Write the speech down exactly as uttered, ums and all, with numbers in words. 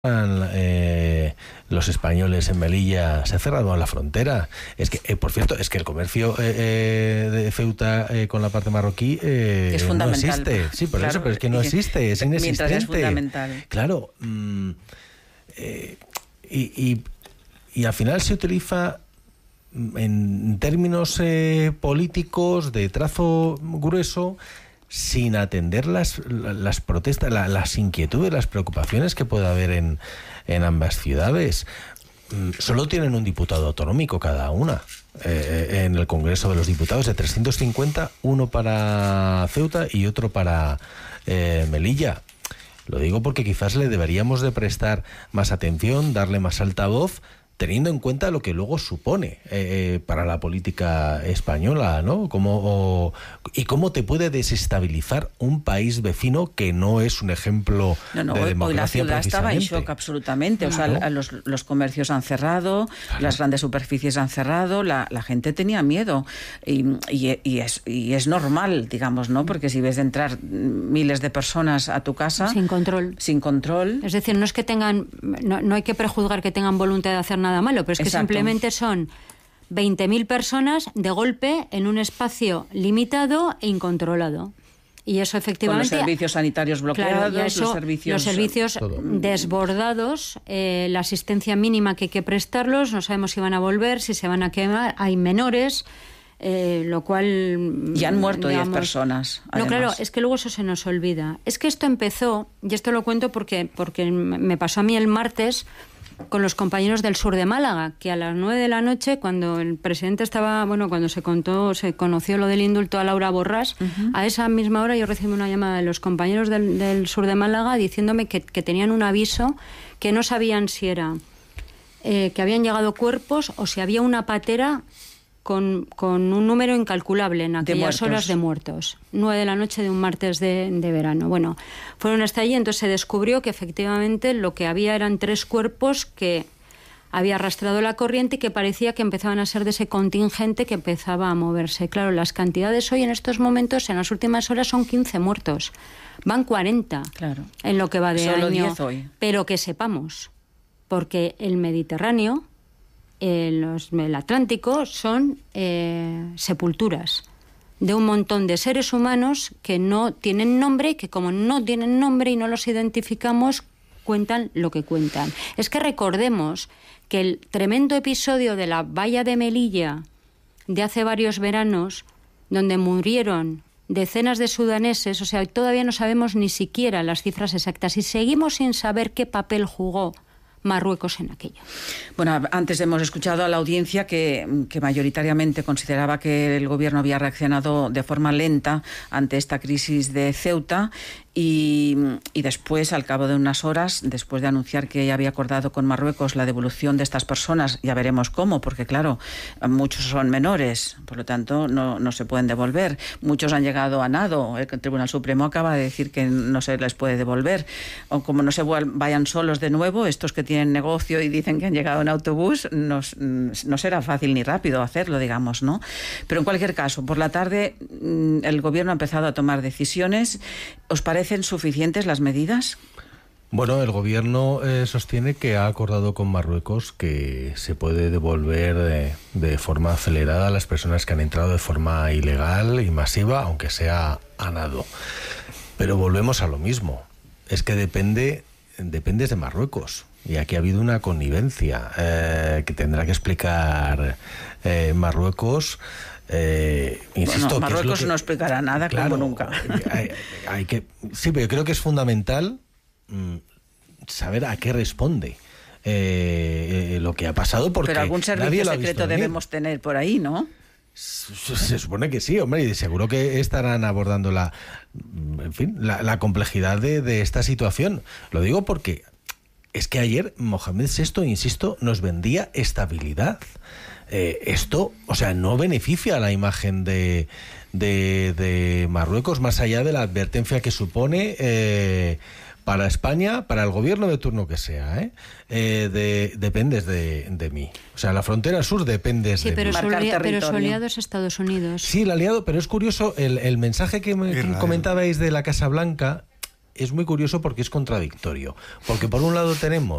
Eh, los españoles en Melilla se ha cerrado la frontera. Es que, eh, por cierto, es que el comercio eh, de Ceuta eh, con la parte marroquí eh, es fundamental. No existe. Sí, por claro, eso, pero es que no existe, es inexistente. Mientras es fundamental. Claro. Mmm, eh, y, y, y al final se utiliza en términos eh, políticos de trazo grueso, sin atender las, las protestas, la, las inquietudes, las preocupaciones que pueda haber en, en ambas ciudades. Solo tienen un diputado autonómico cada una eh, en el Congreso de los Diputados, de trescientos cincuenta, uno para Ceuta y otro para eh, Melilla. Lo digo porque quizás le deberíamos de prestar más atención, darle más altavoz, teniendo en cuenta lo que luego supone eh, para la política española, ¿no? Cómo, o, y cómo te puede desestabilizar un país vecino que no es un ejemplo no, no, de hoy, democracia. Hoy la ciudad estaba en shock absolutamente. Claro. O sea, los, los comercios han cerrado, claro. Las grandes superficies han cerrado, la, la gente tenía miedo. Y, y, y, es, y es normal, digamos, ¿no? Porque si ves entrar miles de personas a tu casa... Sin control. Sin control. Es decir, no es que tengan... No, no hay que prejuzgar que tengan voluntad de hacer nada malo, pero es que Exacto. simplemente son veinte mil personas de golpe en un espacio limitado e incontrolado. Y eso efectivamente... Con los servicios sanitarios bloqueados, claro, eso, los servicios... Los servicios todo. desbordados, eh, la asistencia mínima que hay que prestarlos, no sabemos si van a volver, si se van a quemar, hay menores... Eh, lo cual... Ya han muerto diez personas. No, claro, es que luego eso se nos olvida. Es que esto empezó, y esto lo cuento porque, porque me pasó a mí el martes con los compañeros del sur de Málaga, que a las nueve de la noche, cuando el presidente estaba, bueno, cuando se contó, se conoció lo del indulto a Laura Borràs, uh-huh. a esa misma hora yo recibí una llamada de los compañeros del, del sur de Málaga diciéndome que, que tenían un aviso, que no sabían si era eh, que habían llegado cuerpos o si había una patera Con, con un número incalculable en aquellas de horas de muertos. Nueve de la noche de un martes de, de verano. Bueno, fueron hasta allí, entonces se descubrió que efectivamente lo que había eran tres cuerpos que había arrastrado la corriente y que parecía que empezaban a ser de ese contingente que empezaba a moverse. Claro, las cantidades hoy en estos momentos, en las últimas horas, son quince muertos. Van cuarenta claro. en lo que va de Solo año. diez hoy. Pero que sepamos, porque el Mediterráneo... Eh, los, el Atlántico son eh, sepulturas de un montón de seres humanos que no tienen nombre y que como no tienen nombre y no los identificamos, cuentan lo que cuentan. Es que recordemos que el tremendo episodio de la valla de Melilla de hace varios veranos, donde murieron decenas de sudaneses, o sea, todavía no sabemos ni siquiera las cifras exactas y seguimos sin saber qué papel jugó Marruecos en aquello. Bueno, antes hemos escuchado a la audiencia que, que mayoritariamente consideraba que el gobierno había reaccionado de forma lenta ante esta crisis de Ceuta y, y después, al cabo de unas horas, después de anunciar que había acordado con Marruecos la devolución de estas personas, ya veremos cómo, porque claro, muchos son menores, por lo tanto no, no se pueden devolver. Muchos han llegado a nado, el Tribunal Supremo acaba de decir que no se les puede devolver, o como no se vayan solos de nuevo, estos que tienen negocio y dicen que han llegado en autobús, no, no será fácil ni rápido hacerlo, digamos, ¿no? Pero en cualquier caso, por la tarde el gobierno ha empezado a tomar decisiones. ¿Os parecen suficientes las medidas? Bueno, el gobierno eh, sostiene que ha acordado con Marruecos que se puede devolver de, de forma acelerada a las personas que han entrado de forma ilegal y masiva, aunque sea a nado. Pero volvemos a lo mismo. Es que depende, dependes de Marruecos. Y aquí ha habido una connivencia eh, que tendrá que explicar eh, Marruecos. Eh, insisto, bueno, Marruecos que es lo que, no explicará nada, claro, como nunca. Hay, hay que, sí, pero yo creo que es fundamental mmm, saber a qué responde eh, eh, lo que ha pasado, porque pero algún servicio secreto debemos tener por ahí, ¿no? Se supone que sí, hombre, y seguro que estarán abordando la, en fin, la, la complejidad de, de esta situación. Lo digo porque es que ayer Mohamed sexto, insisto, nos vendía estabilidad. Eh, esto, o sea, no beneficia a la imagen de, de, de Marruecos, más allá de la advertencia que supone eh, para España, para el gobierno de turno que sea, ¿eh? Eh, de, dependes de, de mí. O sea, la frontera sur dependes sí, de pero mí. Sí, alia- pero su aliado es Estados Unidos. Sí, el aliado, pero es curioso, el, el mensaje que me, comentabais de la Casa Blanca, es muy curioso porque es contradictorio. Porque por un lado tenemos